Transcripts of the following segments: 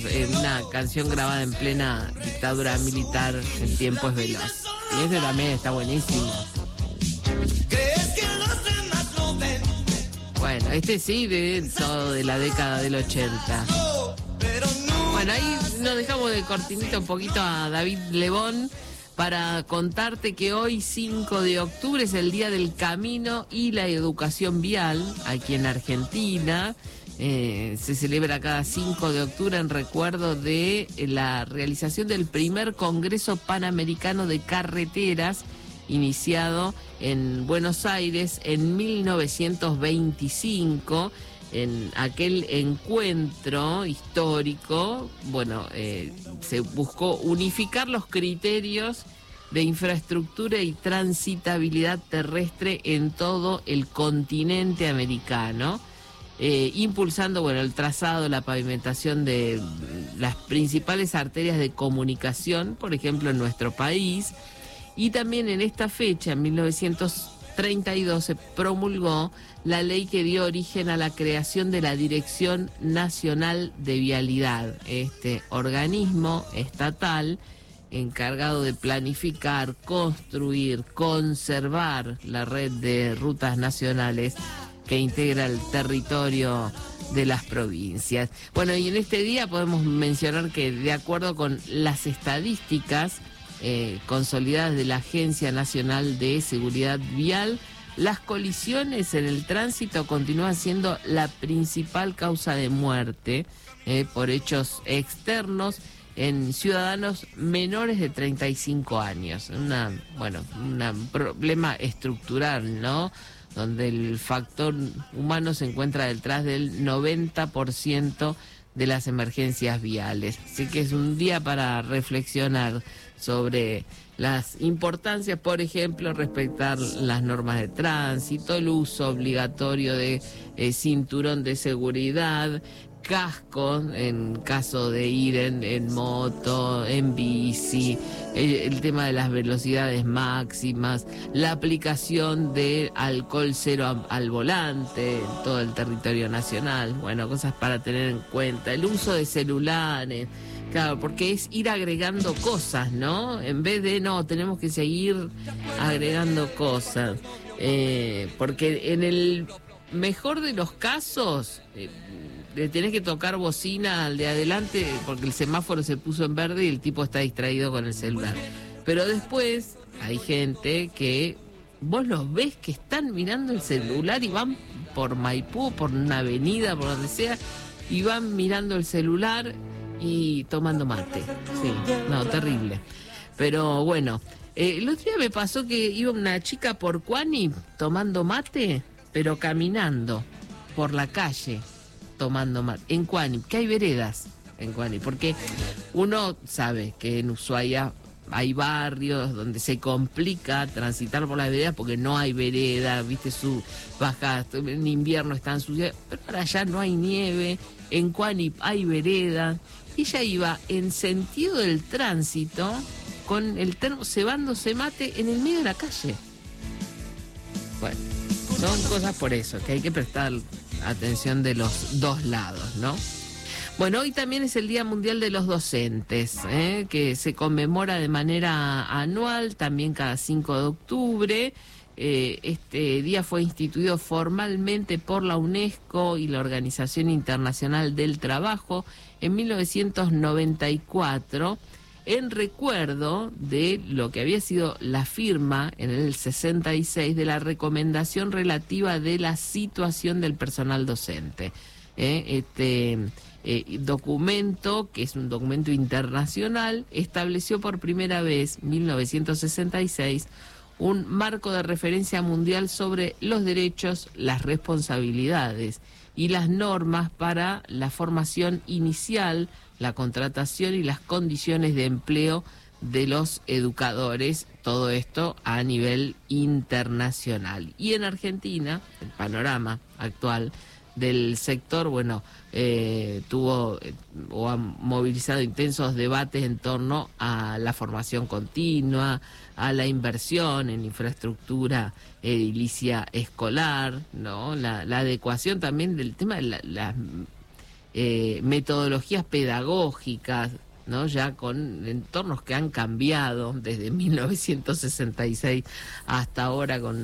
Una canción grabada en plena dictadura militar, El tiempo es veloz. Y ese también está buenísimo. Bueno, este sí, de todo de la década del 80. Bueno, ahí nos dejamos de cortinita un poquito a David Lebón para contarte que hoy, 5 de octubre, es el Día del Camino y la Educación Vial aquí en Argentina. Se celebra cada 5 de octubre en recuerdo de la realización del primer Congreso Panamericano de Carreteras, iniciado en Buenos Aires en 1925. En aquel encuentro histórico, se buscó unificar los criterios de infraestructura y transitabilidad terrestre en todo el continente americano, impulsando el trazado, la pavimentación de las principales arterias de comunicación, por ejemplo, en nuestro país. Y también en esta fecha, en 1932, se promulgó la ley que dio origen a la creación de la Dirección Nacional de Vialidad, este organismo estatal encargado de planificar, construir, conservar la red de rutas nacionales que integra el territorio de las provincias. Bueno, y en este día podemos mencionar que, de acuerdo con las estadísticas consolidadas de la Agencia Nacional de Seguridad Vial, las colisiones en el tránsito continúan siendo la principal causa de muerte por hechos externos en ciudadanos menores de 35 años. Un problema estructural, ¿no?, donde el factor humano se encuentra detrás del 90% de las emergencias viales. Así que es un día para reflexionar sobre las importancias, por ejemplo, respetar las normas de tránsito, el uso obligatorio de cinturón de seguridad, casco en caso de ir en moto, en bici, el tema de las velocidades máximas, la aplicación de alcohol cero al volante en todo el territorio nacional. Bueno, cosas para tener en cuenta. El uso de celulares, claro, porque es ir agregando cosas, ¿no? En vez de, tenemos que seguir agregando cosas. Porque en el mejor de los casos, le tenés que tocar bocina al de adelante porque el semáforo se puso en verde y el tipo está distraído con el celular. Pero después hay gente que vos los ves que están mirando el celular y van por Maipú, por una avenida, por donde sea, y van mirando el celular y tomando mate. Sí, terrible. Pero bueno, el otro día me pasó que iba una chica por Cuani tomando mate, pero caminando por la calle tomando mate. En Cuani, que hay veredas en Cuani, porque uno sabe que en Ushuaia hay barrios donde se complica transitar por las veredas porque no hay vereda, viste, bajas, en invierno están sucias, pero para allá no hay nieve, en Cuani hay veredas. Ella iba en sentido del tránsito con el termo cebándose mate en el medio de la calle. Bueno, son cosas por eso, que hay que prestar atención de los dos lados, ¿no? Bueno, hoy también es el Día Mundial de los Docentes, que se conmemora de manera anual, también cada 5 de octubre. Este día fue instituido formalmente por la UNESCO y la Organización Internacional del Trabajo en 1994, en recuerdo de lo que había sido la firma en el 66 de la recomendación relativa de la situación del personal docente. Este documento, que es un documento internacional, estableció por primera vez, 1966, un marco de referencia mundial sobre los derechos, las responsabilidades y las normas para la formación inicial, la contratación y las condiciones de empleo de los educadores, todo esto a nivel internacional. Y en Argentina, el panorama actual del sector, tuvo o ha movilizado intensos debates en torno a la formación continua, a la inversión en infraestructura edilicia escolar, ¿no? La adecuación también del tema de metodologías pedagógicas, ¿no? Ya con entornos que han cambiado desde 1966 hasta ahora con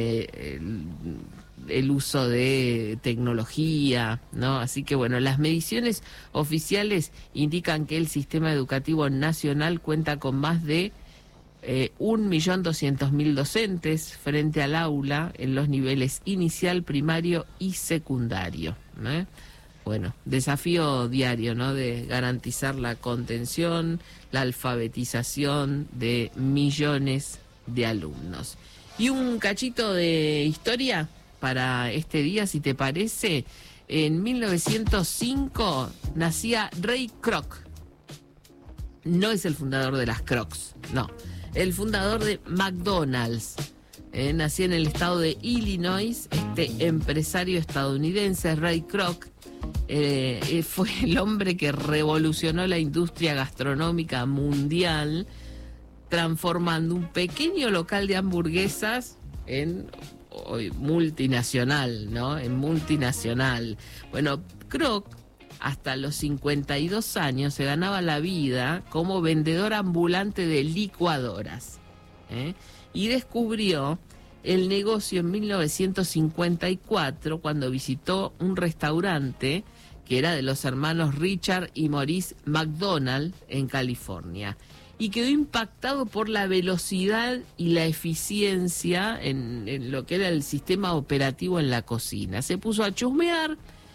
el uso de tecnología, ¿no? Así que bueno, las mediciones oficiales indican que el sistema educativo nacional cuenta con más de 1.200.000 docentes frente al aula en los niveles inicial, primario y secundario, ¿eh? Bueno, desafío diario, ¿no? De garantizar la contención, la alfabetización de millones de alumnos. Y un cachito de historia para este día, si te parece. En 1905 nacía Ray Kroc. No es el fundador de las Crocs, no. El fundador de McDonald's. Nació en el estado de Illinois, este empresario estadounidense, Ray Kroc. Fue el hombre que revolucionó la industria gastronómica mundial, transformando un pequeño local de hamburguesas en multinacional, ¿no? En multinacional. Bueno, Kroc hasta los 52 años se ganaba la vida como vendedor ambulante de licuadoras, y descubrió el negocio en 1954 cuando visitó un restaurante que era de los hermanos Richard y Maurice McDonald en California, y quedó impactado por la velocidad y la eficiencia en lo que era el sistema operativo en la cocina. Se puso a chusmear,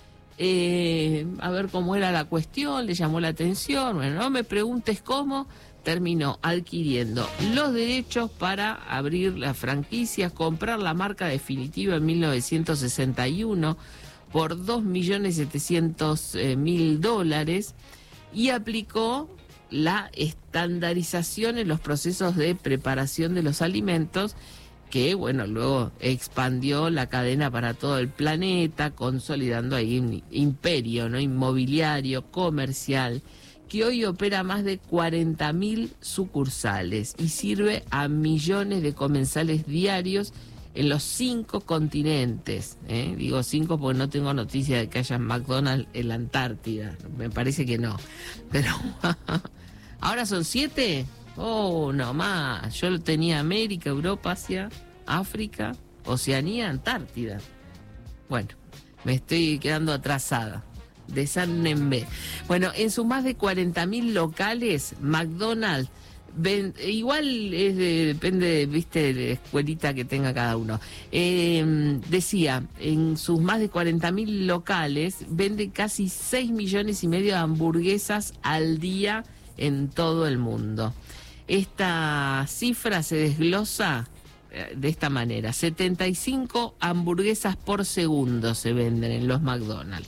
a ver cómo era la cuestión, le llamó la atención. Bueno, no me preguntes cómo, terminó adquiriendo los derechos para abrir las franquicias, comprar la marca definitiva en 1961 por $2.700.000 y aplicó la estandarización en los procesos de preparación de los alimentos, que bueno, luego expandió la cadena para todo el planeta, consolidando ahí un imperio, ¿no? Inmobiliario, comercial, que hoy opera más de 40.000 sucursales y sirve a millones de comensales diarios en los 5 continentes. Digo 5 porque no tengo noticia de que haya McDonald's en la Antártida, me parece que no, pero ahora son 7. Oh, no más. Yo tenía América, Europa, Asia, África, Oceanía, Antártida. Bueno, me estoy quedando atrasada. Desánenme. Bueno, en sus más de 40.000 locales, McDonald's, igual depende, viste, de la escuelita que tenga cada uno. Decía, en sus más de 40.000 locales, vende casi 6,5 millones de hamburguesas al día en todo el mundo. Esta cifra se desglosa de esta manera: 75 hamburguesas por segundo se venden en los McDonald's,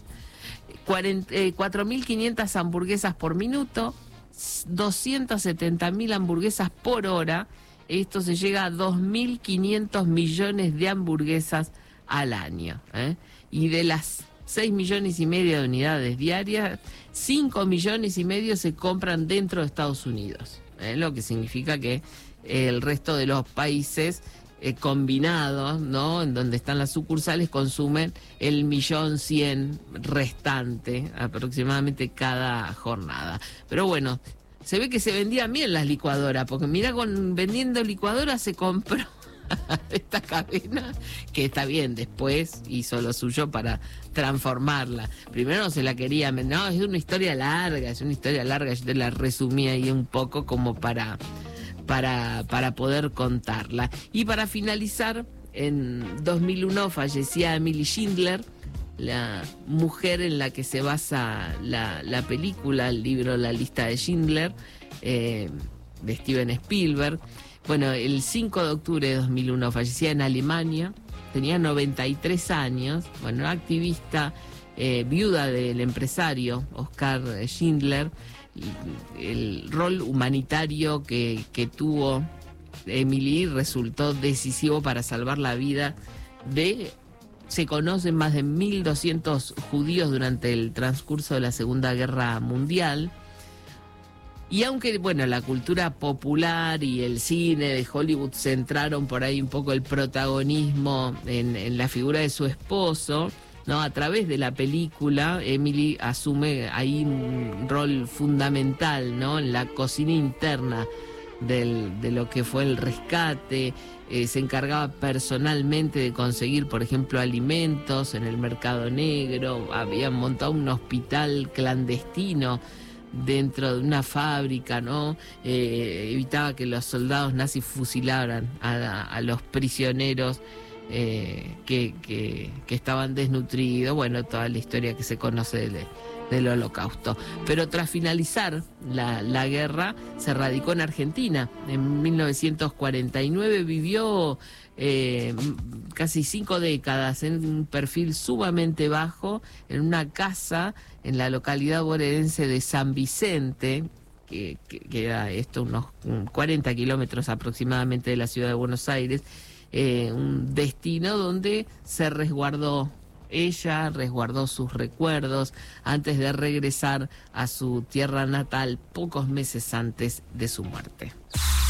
4.500 hamburguesas por minuto, 270.000 hamburguesas por hora. Esto se llega a 2.500 millones de hamburguesas al año, y de las 6,5 millones de unidades diarias, 5,5 millones se compran dentro de Estados Unidos, lo que significa que el resto de los países combinados, ¿no?, en donde están las sucursales, consumen el 1.100.000 restante aproximadamente cada jornada. Pero bueno, se ve que se vendían bien las licuadoras, porque mira, vendiendo licuadoras se compró esta cadena, que está bien, después hizo lo suyo para transformarla. Primero se la quería, no, es una historia larga, yo te la resumí ahí un poco como para poder contarla. Y para finalizar, en 2001 fallecía Emily Schindler, la mujer en la que se basa la película, el libro La lista de Schindler, de Steven Spielberg. Bueno, el 5 de octubre de 2001 fallecía en Alemania, tenía 93 años, bueno, activista, viuda del empresario Oskar Schindler. El rol humanitario que tuvo Emily resultó decisivo para salvar la vida se conocen más de 1.200 judíos durante el transcurso de la Segunda Guerra Mundial. Y aunque, bueno, la cultura popular y el cine de Hollywood centraron por ahí un poco el protagonismo en la figura de su esposo, ¿no? A través de la película, Emily asume ahí un rol fundamental, ¿no? En la cocina interna de lo que fue el rescate. Se encargaba personalmente de conseguir, por ejemplo, alimentos en el mercado negro. Habían montado un hospital clandestino dentro de una fábrica, ¿no? Evitaba que los soldados nazis fusilaran a los prisioneros que estaban desnutridos. Bueno, toda la historia que se conoce del Holocausto. Pero tras finalizar la guerra, se radicó en Argentina. En 1949 vivió casi 5 décadas en un perfil sumamente bajo, en una casa en la localidad bonaerense de San Vicente, que era esto unos 40 kilómetros aproximadamente de la ciudad de Buenos Aires, un destino donde se resguardó. Ella resguardó sus recuerdos antes de regresar a su tierra natal pocos meses antes de su muerte.